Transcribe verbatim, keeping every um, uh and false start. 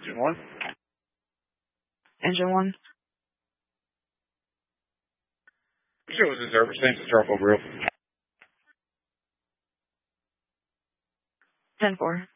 Engine one. Engine one. Show us the service. Thanks to Charcoal Grill. ten four.